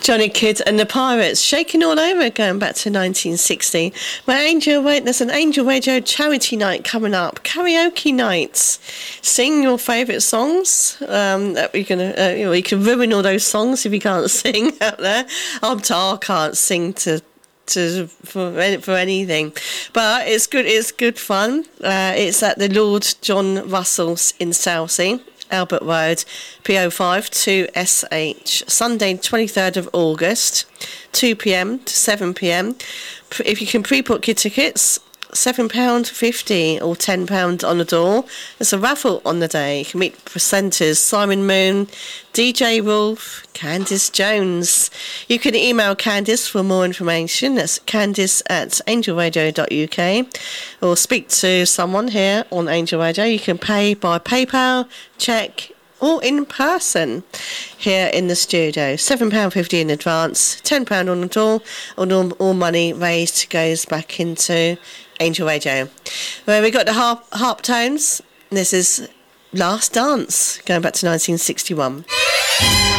Johnny Kidd and the Pirates, shaking all over, going back to 1960. There's an Angel Radio charity night coming up, karaoke nights. Sing your favourite songs. You can ruin all those songs if you can't sing out there. I can't sing for anything, but it's good. It's good fun. It's at the Lord John Russell's in Southsea, Albert Road, PO5 2SH, Sunday 23rd of August, 2 p.m. to 7 p.m. If you can pre-book your tickets, £7.50 or £10 on the door. There's a raffle on the day. You can meet presenters Simon Moon, DJ Wolf, Candice Jones. You can email Candice for more information. That's candice@angelradio.uk, or speak to someone here on Angel Radio. You can pay by PayPal, cheque, or in person here in the studio. £7.50 in advance, £10 on the door, and all money raised goes back into Angel Radio. Well, we got the harp tones. This is Last Dance, going back to 1961.